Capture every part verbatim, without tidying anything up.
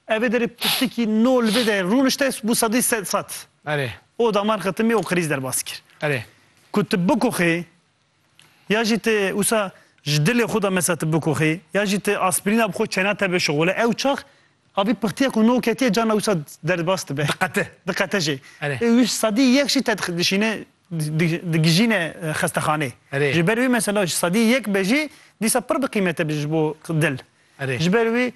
Ev deri piştiki nol ve de runişte bu sadî sat. Ere. O damar xetimi o kriz derbas kir. Ere. Ku tu bikoxî ya jî te wisa ji dilê xwe de mesela tu bikoxî ya jî te aspirîna bi xwe çena te bişixole ew çax avî pixtiya ku no ketiye cana wisa derbas dibe. Diqete. Diqete jî. Ere. Sadî yek jî te dişîne digijîne xestexanê. Ere. Ji ber wî mesela sadî yek be jî dîsa pir bi qîmete bi ji bo dil. Ere. Ji ber wî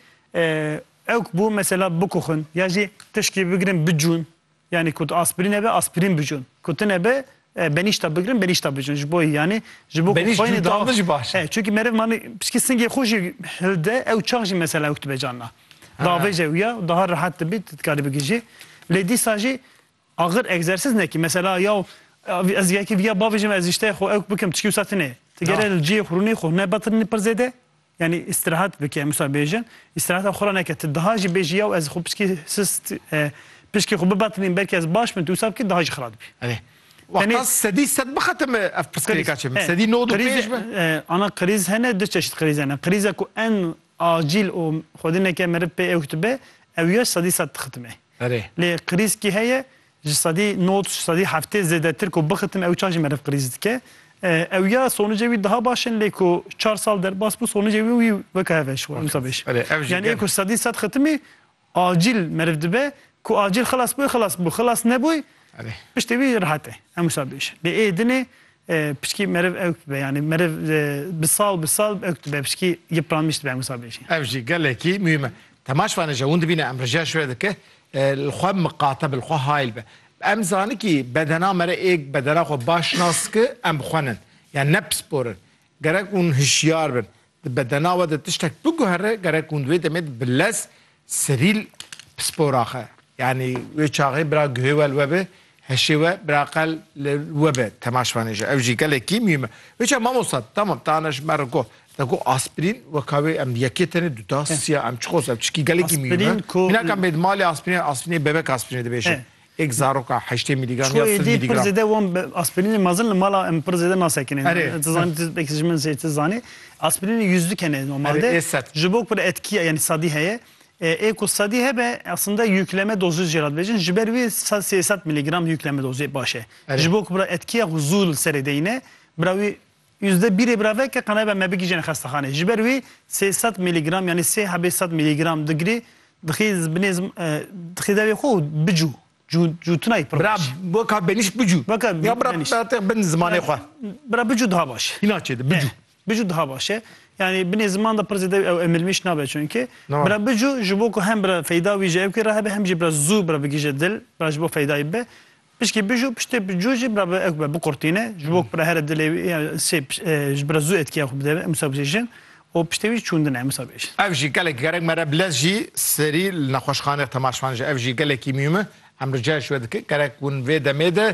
ew bu mesela bikoxin ya jî tişkî bigirin bicûn. Yani ku aspirin ebe aspirin bicûn. Ku tu nebe benîşta bigirin benîşta bicûn. Ji bo yani ji bo benîş daha jî baş. Çünkü merev mani pişkî singê xwe jî hilde ew çax jî mesela ew dibe canna. Davê jî ew ya daha rahat dibe dikarî bigîjî. Lê dîsa jî ağır egzersiz nekî. Mesela ya ez yekî viya bavêjim ez işte xwe ew bikim tişkî wisa tune. Tu gere li ciyê xurûnê xwe nebatirînî pir zêde. Yani istirahat bike Musa bêjin. İstirahat xwe neke tu daha jî bêjî ya ez xwe pişkî sist pişkî xwe bibatirîn belkî ez baş min tu wisa bikî daha jî xirab bî. Wexta sedî sed bixete mi ev pirsgirêka çi min? Sedî nod û pêj mi? Ana kriz hene du çeşit kriz hene. Kriza ku en acil û xwedî neke meriv pê ew dibe ew ya sedî sed dixitime. Lê kriz kî heye ji sedî nod sedî heftê zêdetir ku bixitim ew çax jî meriv kriz dike. Ew ya sonuca wî daha başin lê ku çar sal derbas bu sonuca wî wî veke hev eş Musa bêj. Yani ku sedî sed xitimî acil meriv dibe ku acil xelas bû xelas bû xelas nebûy piştî wî rahat e em Musa bêj. Lê êdinê pişkî meriv ew dibe yani meriv bi sal bi sal ew dibe pişkî yıpranmış dibe Musa bêj. Ev jî gelekî mühim e. Temaşvanê ji hûn dibîne em rêja şû dike li xwe miqate bil xwe hayl be. Em zanî ki bedena mere êk bedena xwe baş nas ki em bixwenin. Yani ne pisporin. Gerek hûn hişyar bin. Di bedena we de tiştek biguhere gerek hûn divê demê bi lez serîl pispora xwe. Yani wê çaxê bira guhê we li we be heşê we bira qel li we be temaşvanê jî. Ev jî gelekî mühim e. Wê mamosta tamam tane ji me re got. Dego aspirin wekavê em yekê tenê du dasiya em çixos ev çikî gelekî mühim e. Minakam bêd malê aspirin aspirinê bebek aspirinê dibêjin. Ek zaroka heştê miligram ya sed miligram. Pir zêde wan aspirinê mezin li mala em pir zêde nasekinin. Tu zanî tu belkî ji min zêde tu zanî. Aspirinê yüzlük hene normalde. Ji bo pir etkiya yani sadî heye. E ku sadî hebe aslında yükleme dozu jî radibêjin. Ji ber wî sê sed miligram yükleme dozu baş e. Ji bo ku bira etkiya huzul serê deyne bira wî yüzde birê bira veke qenebe me bigîjin xestexanê. Ji ber wî sê sed miligram yani sê hebê sed miligram digirî dixî binê dixî devê xwe bicû. Cûtunayê pir baş. Bira ka benîş bicû. Ya bira bira bin zimanê xwe. Bira bicû daha baş. Hîna çêde bicû. Bicû daha baş e. Yani binê ziman da pir zêde ew emilmiş nabe çünkü. Bira bicû ji bo ku hem bira feyda wî ji ew kê re hebe hem jî bira zû bira bigîje dil bira ji bo feydayê be. Pişkî bicû piştê bicû jî bira ew be biqurtîne ji bo ku bira here dilê sê ji bira zû etkiya xwe bide Musa bêjin. O piştê wî çûndine Musa bêjin. Ev jî gelek gerek mere bilez jî serî li nexweşxanê temaşvan jî ev jî gelekî mühim e. Em rica şû dike gerek hûn vê demê de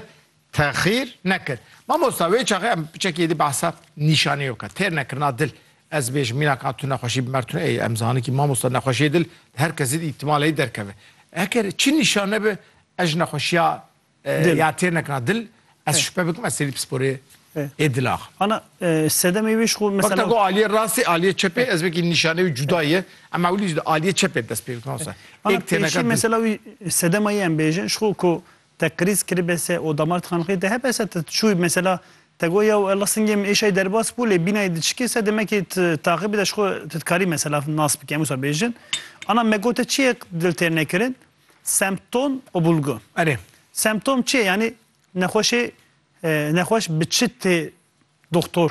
texîr nekir. Mamosta wê çaxê em piçekê dî behsa nîşanê yok e. Têr nekirina dil. Ez bêjim mînaka tu nexweşî bimer tune ey em zanî ki mamosta nexweşiyê dil herkesî îhtimalê derkeve. Eger çi nîşane be ez ji nexweşiya ya têr nekirina dil ez şüphe bikim ez serî pisporê ê dil ax. Ana sedemê wî xwe mesela Bakta go aliyê rastî aliyê çepê ez vekî nîşanê wî cuda ye em ewlî ji aliyê çepê dest pê bikim. Ana pêşî mesela wî sedemayê em bêjin ji xwe ku te kriz kiribê se o damar tıkanıklığı de hep se çû mesela te got ya Allah singê êşey derbas bû lê bînayê diçikê se demek ki taxibî de ji xwe titkarî mesela nas bike Musa bêjin. Ana me gote çi ye dil têr nekirin? Semptom û bulgu. Erê. Semptom çi ye yani nexweşê nexweş bi çi tê doktor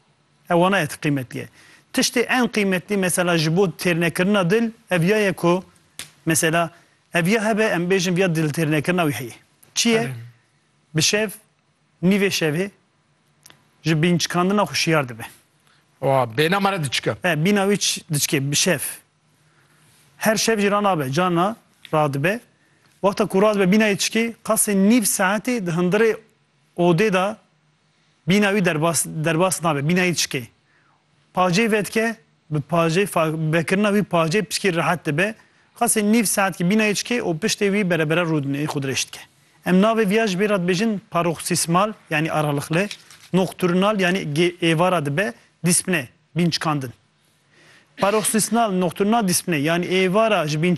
ew wana et qîmetli ye. Tiştê en qîmetli mesela ji bo têrnekirina dil ev ya ye ku mesela ev ya hebe em bêjin ya dil têrnekirina wî heye. Çi ye? Bi şev nîvê şevê ji bîn çıkandina xuşiyar dibe. Bêhna me re diçike. Bîna wî diçike bi şev. Her şev jî ranabe cana radibe. Wexta ku radibe bînayê diçike qasê nîv saetê di hindirê odê da bîna wî derbas derbas nabe bînayê diçike. Pajê vedike bi pajê vekirina wî pajê pişkî rahat dibe. Qasê nîv saet ki bînayê diçike û piştê wî berebere rûdinê xwe dirêj. Em navê viya ji bê re dibêjin paroksîsmal yani aralıklı, nokturnal yani êvara dibe dîspne bîn çıkandin. Paroksîsmal nokturnal dîspne yani êvara ji bîn